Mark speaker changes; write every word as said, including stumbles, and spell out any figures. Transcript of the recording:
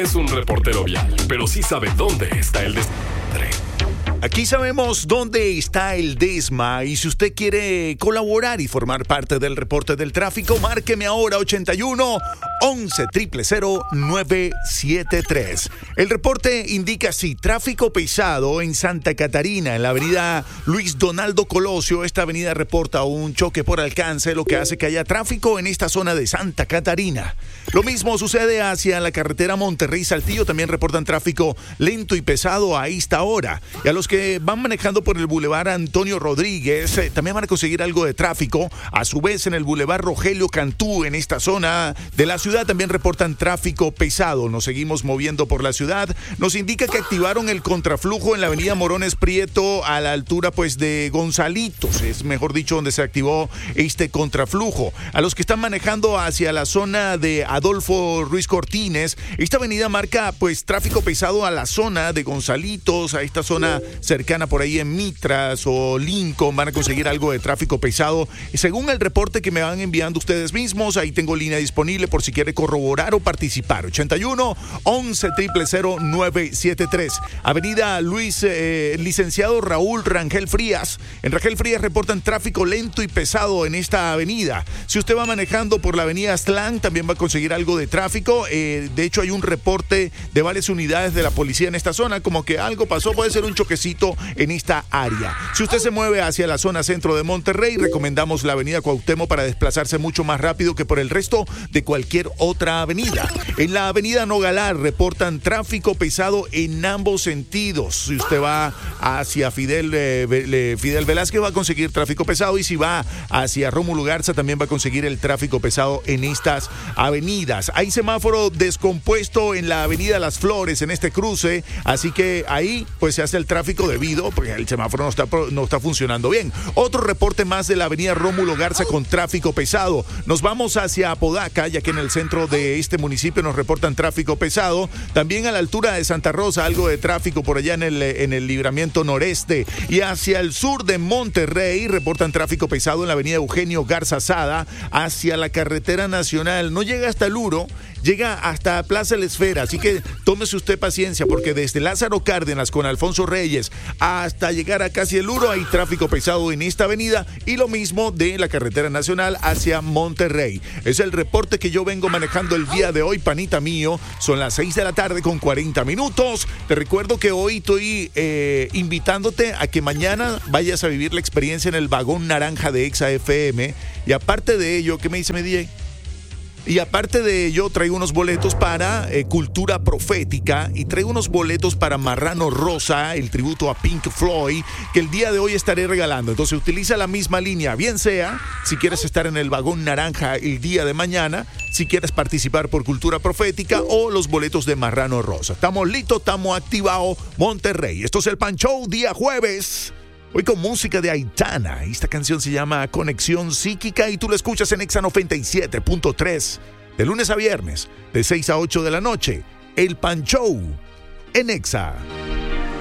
Speaker 1: es un reportero vial, pero sí sabe dónde está el desmadre.
Speaker 2: Aquí sabemos dónde está el desma y si usted quiere colaborar y formar parte del reporte del tráfico, márqueme ahora ochenta y uno, once, cero cero cero, nueve siete tres. El reporte indica así: tráfico pesado en Santa Catarina, en la avenida Luis Donaldo Colosio. Esta avenida reporta un choque por alcance, lo que hace que haya tráfico en esta zona de Santa Catarina. Lo mismo sucede hacia la carretera Monterrey-Saltillo, también reportan tráfico lento y pesado a esta hora. Y a los que van manejando por el Boulevard Antonio Rodríguez, eh, también van a conseguir algo de tráfico. A su vez, en el Boulevard Rogelio Cantú, en esta zona de la ciudad, también reportan tráfico pesado. Nos seguimos moviendo por la ciudad. Nos indica que activaron el contraflujo en la avenida Morones Prieto a la altura pues de Gonzalitos. Es mejor dicho donde se activó este contraflujo. A los que están manejando hacia la zona de Adolfo Ruiz Cortines, esta avenida marca pues tráfico pesado a la zona de Gonzalitos, a esta zona cercana por ahí en Mitras o Lincoln. Van a conseguir algo de tráfico pesado. Según el reporte que me van enviando ustedes mismos, ahí tengo línea disponible por si quiere corroborar o participar. ochenta y uno, once, cero cero cero, nueve siete tres. Avenida Luis, eh, licenciado Raúl Rangel Frías. En Rangel Frías reportan tráfico lento y pesado en esta avenida. Si usted va manejando por la avenida Aztlán, también va a conseguir algo de tráfico. Eh, de hecho, hay un reporte de varias unidades de la policía en esta zona, como que algo pasó, puede ser un choquecito en esta área. Si usted se mueve hacia la zona centro de Monterrey, recomendamos la avenida Cuauhtémoc para desplazarse mucho más rápido que por el resto de cualquier otra avenida. En la avenida Nogalar reportan tráfico pesado en ambos sentidos. Si usted va hacia Fidel, eh, Fidel Velázquez, va a conseguir tráfico pesado, y si va hacia Rómulo Garza también va a conseguir el tráfico pesado en estas avenidas. Hay semáforo descompuesto en la avenida Las Flores en este cruce, así que ahí pues se hace el tráfico debido porque el semáforo no está, no está funcionando bien. Otro reporte más de la avenida Rómulo Garza con tráfico pesado. Nos vamos hacia Apodaca, ya que en el centro de este municipio nos reportan tráfico pesado. También a la altura de Santa Rosa, algo de tráfico por allá en el, en el libramiento noreste. Y hacia el sur de Monterrey reportan tráfico pesado en la avenida Eugenio Garza Sada, hacia la carretera nacional. No llega hasta el Uro, llega hasta Plaza La Esfera, así que tómese usted paciencia, porque desde Lázaro Cárdenas con Alfonso Reyes hasta llegar a casi el Uro hay tráfico pesado en esta avenida, y lo mismo de la carretera nacional hacia Monterrey. Es el reporte que yo vengo manejando el día de hoy, panita mío. Son las seis de la tarde con cuarenta minutos. Te recuerdo que hoy estoy eh, invitándote a que mañana vayas a vivir la experiencia en el vagón naranja de Exa F M, y aparte de ello, ¿qué me dice mi D J? Y aparte de ello, traigo unos boletos para eh, Cultura Profética, y traigo unos boletos para Marrano Rosa, el tributo a Pink Floyd, que el día de hoy estaré regalando. Entonces utiliza la misma línea, bien sea si quieres estar en el vagón naranja el día de mañana, si quieres participar por Cultura Profética o los boletos de Marrano Rosa. Estamos listos, estamos activados, Monterrey. Esto es el Pan Show, día jueves. Hoy con música de Aitana. Esta canción se llama Conexión Psíquica y tú la escuchas en Exa noventa y siete punto tres. De lunes a viernes, de seis a ocho de la noche. El Pan Show en Exa.